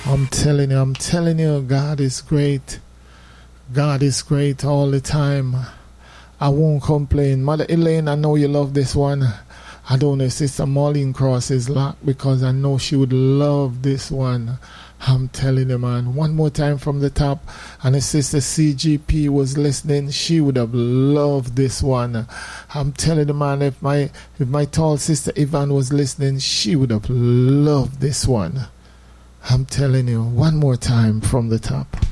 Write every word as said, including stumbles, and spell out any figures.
I'm telling you, I'm telling you, God is great. God is great all the time. I won't complain. Mother Elaine, I know you love this one. I don't know if Sister Marlene Cross is locked because I know she would love this one. I'm telling you, man. One more time from the top. And if Sister C G P was listening, she would have loved this one. I'm telling you, man, if my if my tall sister Yvonne was listening, she would have loved this one. I'm telling you, one more time from the top.